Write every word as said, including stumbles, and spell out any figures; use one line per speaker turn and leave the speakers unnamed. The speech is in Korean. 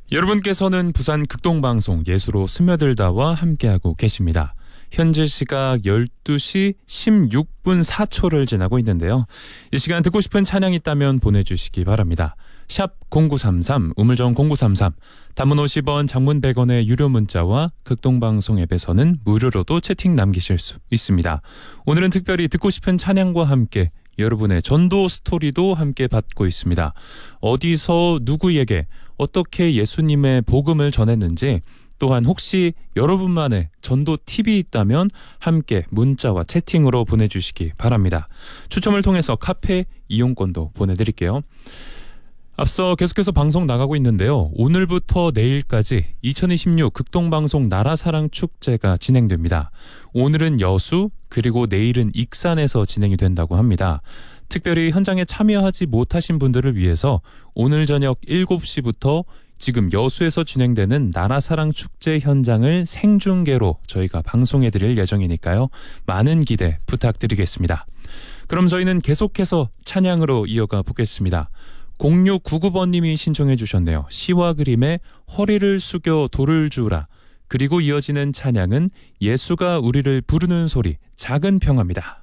여러분께서는 부산 극동방송 예수로 스며들다와 함께하고 계십니다. 현재 시각 열두 시 십육 분 사 초를 지나고 있는데요. 이 시간 듣고 싶은 찬양 있다면 보내주시기 바랍니다. 샵 공구삼삼, 우물정 공구삼삼, 단문 오십 원, 장문 백 원의 유료 문자와 극동방송 앱에서는 무료로도 채팅 남기실 수 있습니다. 오늘은 특별히 듣고 싶은 찬양과 함께 여러분의 전도 스토리도 함께 받고 있습니다. 어디서 누구에게 어떻게 예수님의 복음을 전했는지, 또한 혹시 여러분만의 전도 팁이 있다면 함께 문자와 채팅으로 보내주시기 바랍니다. 추첨을 통해서 카페 이용권도 보내드릴게요. 앞서 계속해서 방송 나가고 있는데요. 오늘부터 내일까지 이천이십육 극동방송 나라사랑 축제가 진행됩니다. 오늘은 여수, 그리고 내일은 익산에서 진행이 된다고 합니다. 특별히 현장에 참여하지 못하신 분들을 위해서 오늘 저녁 일곱 시부터 지금 여수에서 진행되는 나라사랑 축제 현장을 생중계로 저희가 방송해드릴 예정이니까요. 많은 기대 부탁드리겠습니다. 그럼 저희는 계속해서 찬양으로 이어가 보겠습니다. 공육구구 번님이 신청해 주셨네요. 시와 그림의 허리를 숙여 돌을 주라. 그리고 이어지는 찬양은 예수가 우리를 부르는 소리, 작은 평화입니다.